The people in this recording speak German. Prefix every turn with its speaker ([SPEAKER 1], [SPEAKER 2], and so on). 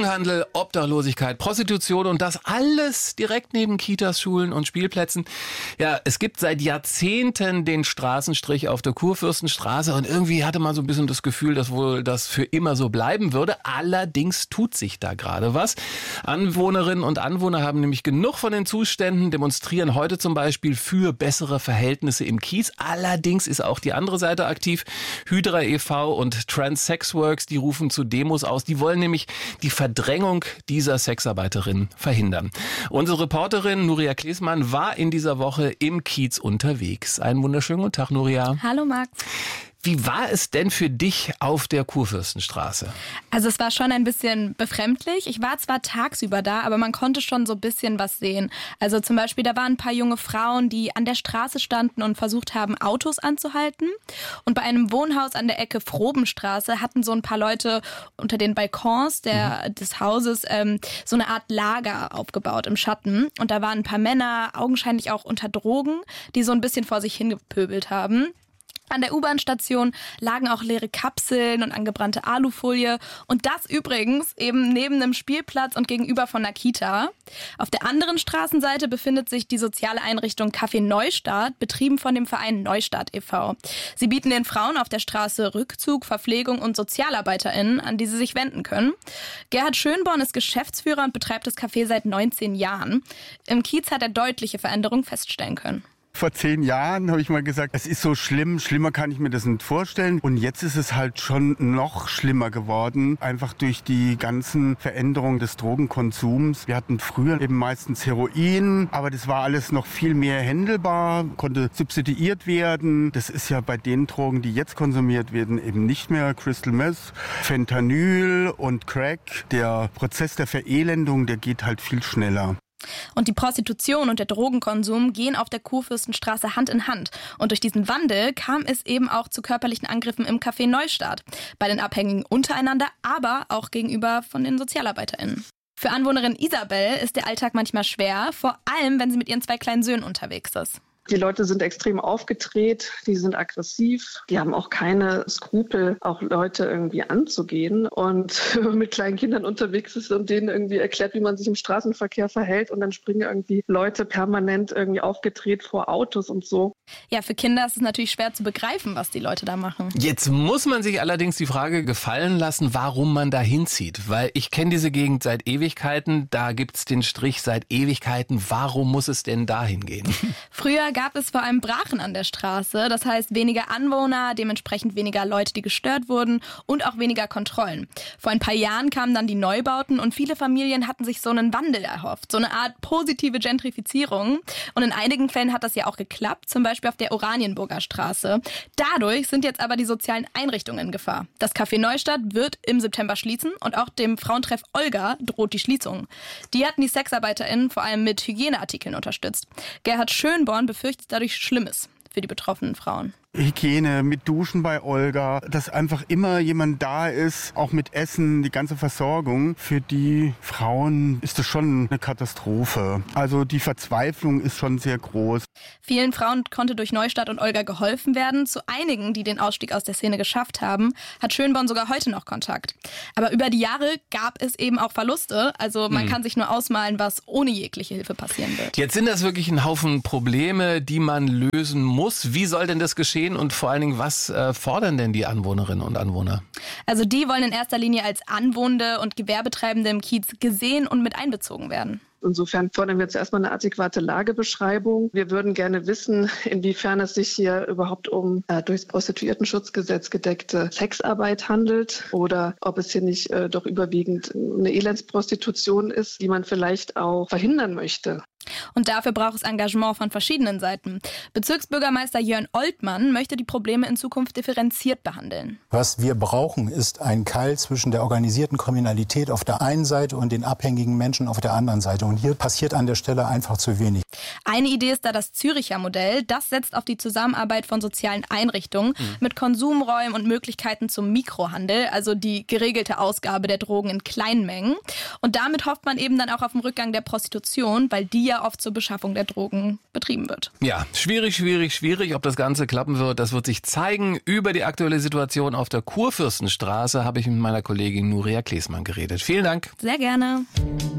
[SPEAKER 1] Drogenhandel, Obdachlosigkeit, Prostitution und das alles direkt neben Kitas, Schulen und Spielplätzen. Ja, es gibt seit Jahrzehnten den Straßenstrich auf der Kurfürstenstraße und irgendwie hatte man so ein bisschen das Gefühl, dass wohl das für immer so bleiben würde. Allerdings tut sich da gerade was. Anwohnerinnen und Anwohner haben nämlich genug von den Zuständen, demonstrieren heute zum Beispiel für bessere Verhältnisse im Kiez. Allerdings ist auch die andere Seite aktiv. Hydra e.V. und Trans Sex Works, die rufen zu Demos aus. Die wollen nämlich die Verdrängung dieser Sexarbeiterin verhindern. Unsere Reporterin Nuria Klesmann war in dieser Woche im Kiez unterwegs. Einen wunderschönen guten Tag, Nuria.
[SPEAKER 2] Hallo Max.
[SPEAKER 1] Wie war es denn für dich auf der Kurfürstenstraße?
[SPEAKER 2] Also es war schon ein bisschen befremdlich. Ich war zwar tagsüber da, aber man konnte schon so ein bisschen was sehen. Also zum Beispiel, da waren ein paar junge Frauen, die an der Straße standen und versucht haben, Autos anzuhalten. Und bei einem Wohnhaus an der Ecke Frobenstraße hatten so ein paar Leute unter den Balkons des Hauses so eine Art Lager aufgebaut im Schatten. Und da waren ein paar Männer, augenscheinlich auch unter Drogen, die so ein bisschen vor sich hingepöbelt haben. An der U-Bahn-Station lagen auch leere Kapseln und angebrannte Alufolie. Und das übrigens eben neben einem Spielplatz und gegenüber von einer Kita. Auf der anderen Straßenseite befindet sich die soziale Einrichtung Café Neustadt, betrieben von dem Verein Neustadt e.V. Sie bieten den Frauen auf der Straße Rückzug, Verpflegung und SozialarbeiterInnen, an die sie sich wenden können. Gerhard Schönborn ist Geschäftsführer und betreibt das Café seit 19 Jahren. Im Kiez hat er deutliche Veränderungen feststellen können.
[SPEAKER 3] Vor 10 Jahren habe ich mal gesagt, es ist so schlimm, schlimmer kann ich mir das nicht vorstellen. Und jetzt ist es halt schon noch schlimmer geworden, einfach durch die ganzen Veränderungen des Drogenkonsums. Wir hatten früher eben meistens Heroin, aber das war alles noch viel mehr händelbar, konnte substituiert werden. Das ist ja bei den Drogen, die jetzt konsumiert werden, eben nicht mehr. Crystal Meth, Fentanyl und Crack. Der Prozess der Verelendung, der geht halt viel schneller.
[SPEAKER 2] Und die Prostitution und der Drogenkonsum gehen auf der Kurfürstenstraße Hand in Hand. Und durch diesen Wandel kam es eben auch zu körperlichen Angriffen im Café Neustadt. Bei den Abhängigen untereinander, aber auch gegenüber von den SozialarbeiterInnen. Für Anwohnerin Isabel ist der Alltag manchmal schwer, vor allem wenn sie mit ihren 2 kleinen Söhnen unterwegs ist.
[SPEAKER 4] Die Leute sind extrem aufgedreht, die sind aggressiv, die haben auch keine Skrupel, auch Leute irgendwie anzugehen. Und wenn man mit kleinen Kindern unterwegs ist und denen irgendwie erklärt, wie man sich im Straßenverkehr verhält und dann springen irgendwie Leute permanent irgendwie aufgedreht vor Autos und so.
[SPEAKER 2] Ja, für Kinder ist es natürlich schwer zu begreifen, was die Leute da machen.
[SPEAKER 1] Jetzt muss man sich allerdings die Frage gefallen lassen, warum man da hinzieht. Weil ich kenne diese Gegend seit Ewigkeiten, da gibt's den Strich seit Ewigkeiten. Warum muss es denn dahin gehen?
[SPEAKER 2] Früher gab es vor allem Brachen an der Straße, das heißt weniger Anwohner, dementsprechend weniger Leute, die gestört wurden und auch weniger Kontrollen. Vor ein paar Jahren kamen dann die Neubauten und viele Familien hatten sich so einen Wandel erhofft, so eine Art positive Gentrifizierung. Und in einigen Fällen hat das ja auch geklappt, zum Beispiel auf der Oranienburger Straße. Dadurch sind jetzt aber die sozialen Einrichtungen in Gefahr. Das Café Neustadt wird im September schließen und auch dem Frauentreff Olga droht die Schließung. Die hatten die SexarbeiterInnen vor allem mit Hygieneartikeln unterstützt. Gerhard Schönborn befürchtet dadurch Schlimmes für die betroffenen Frauen.
[SPEAKER 3] Hygiene, mit Duschen bei Olga, dass einfach immer jemand da ist, auch mit Essen, die ganze Versorgung. Für die Frauen ist das schon eine Katastrophe. Also die Verzweiflung ist schon sehr groß.
[SPEAKER 2] Vielen Frauen konnte durch Neustadt und Olga geholfen werden. Zu einigen, die den Ausstieg aus der Szene geschafft haben, hat Schönborn sogar heute noch Kontakt. Aber über die Jahre gab es eben auch Verluste. Also man kann sich nur ausmalen, was ohne jegliche Hilfe passieren wird.
[SPEAKER 1] Jetzt sind das wirklich ein Haufen Probleme, die man lösen muss. Wie soll denn das geschehen? Und vor allen Dingen, was fordern denn die Anwohnerinnen und Anwohner?
[SPEAKER 2] Also die wollen in erster Linie als Anwohnende und Gewerbetreibende im Kiez gesehen und mit einbezogen werden.
[SPEAKER 4] Insofern fordern wir jetzt erstmal eine adäquate Lagebeschreibung. Wir würden gerne wissen, inwiefern es sich hier überhaupt um durchs Prostituiertenschutzgesetz gedeckte Sexarbeit handelt oder ob es hier nicht doch überwiegend eine Elendsprostitution ist, die man vielleicht auch verhindern möchte.
[SPEAKER 2] Und dafür braucht es Engagement von verschiedenen Seiten. Bezirksbürgermeister Jörn Oltmann möchte die Probleme in Zukunft differenziert behandeln.
[SPEAKER 5] Was wir brauchen, ist ein Keil zwischen der organisierten Kriminalität auf der einen Seite und den abhängigen Menschen auf der anderen Seite. Und hier passiert an der Stelle einfach zu wenig.
[SPEAKER 2] Eine Idee ist da das Züricher Modell. Das setzt auf die Zusammenarbeit von sozialen Einrichtungen mit Konsumräumen und Möglichkeiten zum Mikrohandel, also die geregelte Ausgabe der Drogen in kleinen Mengen. Und damit hofft man eben dann auch auf den Rückgang der Prostitution, weil die ja wieder oft zur Beschaffung der Drogen betrieben wird.
[SPEAKER 1] Ja, schwierig. Ob das Ganze klappen wird, das wird sich zeigen. Über die aktuelle Situation auf der Kurfürstenstraße habe ich mit meiner Kollegin Nuria Klesmann geredet. Vielen Dank.
[SPEAKER 2] Sehr gerne.